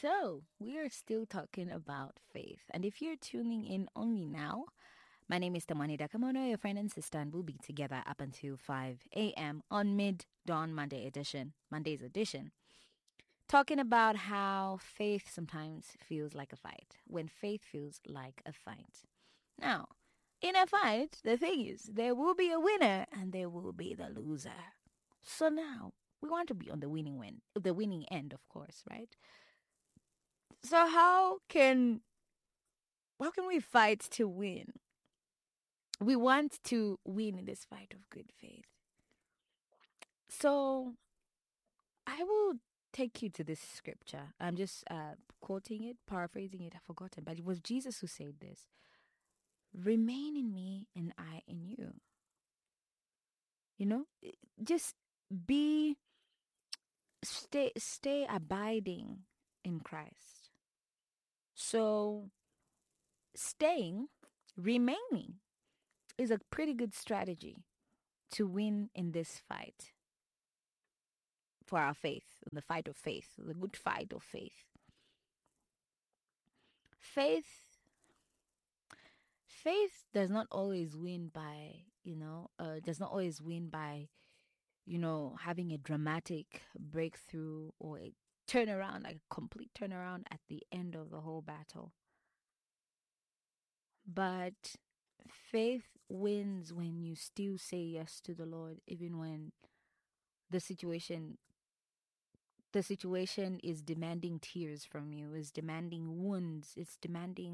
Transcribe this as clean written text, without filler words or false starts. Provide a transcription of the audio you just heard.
So, we are still talking about faith. And if you're tuning in only now, my name is Tamani Dakamono, your friend and sister, and we'll be together up until 5 a.m. on Mid Dawn Monday's edition, talking about how faith sometimes feels like a fight, when faith feels like a fight. Now, in a fight, the thing is, there will be a winner and there will be the loser. So now, we want to be on the winning end, of course, right? So how can we fight to win? We want to win in this fight of good faith. So I will take you to this scripture. I'm just quoting it, paraphrasing it. I've forgotten, but it was Jesus who said this: "Remain in me, and I in you." You know, just be stay abiding in Christ. So staying, remaining is a pretty good strategy to win in this fight for our faith, the fight of faith, the good fight of faith. Faith faith does not always win by, having a dramatic breakthrough or a turnaround, like a complete turnaround at the end of the whole battle. But faith wins when you still say yes to the Lord, even when the situation the situation is demanding tears from you, is demanding wounds, it's demanding